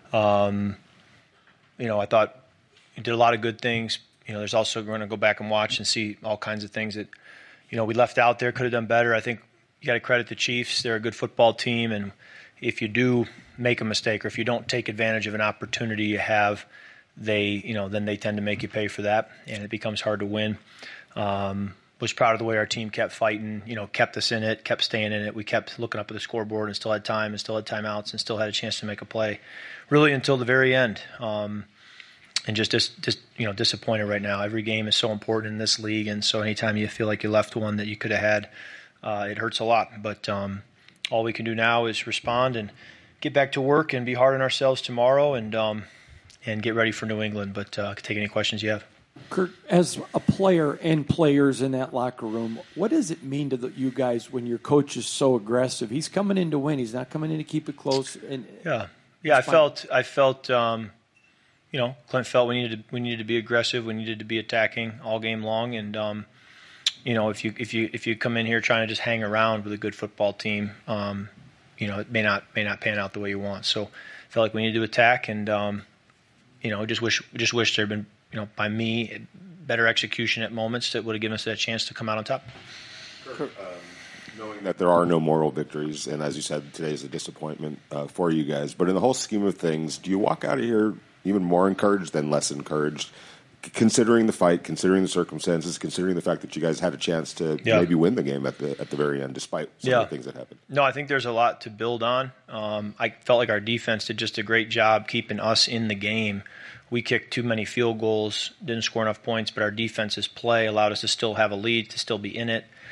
I thought you did a lot of good things. There's also going to go back and watch and see all kinds of things that, we left out there, could have done better. I think you got to credit the Chiefs. They're a good football team, and if you do make a mistake or if you don't take advantage of an opportunity you have, then they tend to make you pay for that, and it becomes hard to win. Was proud of the way our team kept fighting, kept us in it, kept staying in it. We kept looking up at the scoreboard and still had time and still had timeouts and still had a chance to make a play, really until the very end. And just disappointed right now. Every game is so important in this league, and so anytime you feel like you left one that you could have had, it hurts a lot. But all we can do now is respond and get back to work and be hard on ourselves tomorrow and get ready for New England. But I can take any questions you have. Kurt, as a player and players in that locker room, what does it mean to you guys when your coach is so aggressive? He's coming in to win. He's not coming in to keep it close. Yeah. I felt. Clint felt we needed to be aggressive. We needed to be attacking all game long. And if you come in here trying to just hang around with a good football team, it may not pan out the way you want. So I felt like we needed to attack, and just wish there had been, by me, better execution at moments that would have given us that chance to come out on top. Knowing that there are no moral victories, and as you said, today is a disappointment for you guys, but in the whole scheme of things, do you walk out of here even more encouraged than less encouraged, considering the fight, considering the circumstances, considering the fact that you guys had a chance to maybe win the game at the very end, despite some of the things that happened? No, I think there's a lot to build on. I felt like our defense did just a great job keeping us in the game. We kicked too many field goals, didn't score enough points, but our defense's play allowed us to still have a lead, to still be in it.